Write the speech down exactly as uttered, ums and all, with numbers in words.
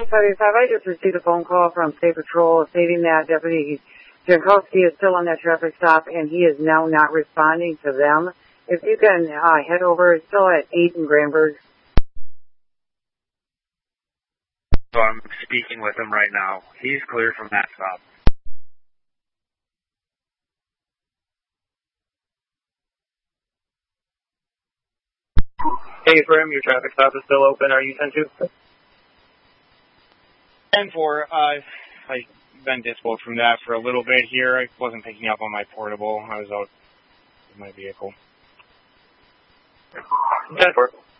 seventy-five, I just received a phone call from State Patrol stating that Deputy Jankowski is still on that traffic stop and he is now not responding to them. If you can uh, head over, it's still at eight in Granberg. So I'm speaking with him right now. He's clear from that stop. Hey, Brim, your traffic stop is still open. Are you ten two? ten four, uh, I've been disposed from that for a little bit here. I wasn't picking up on my portable. I was out with my vehicle. ten four.